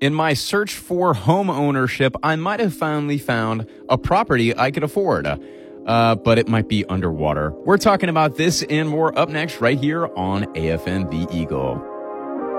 In my search for home ownership, I might have finally found a property I could afford, but it might be underwater. We're talking about this and more up next right here on AFN The Eagle.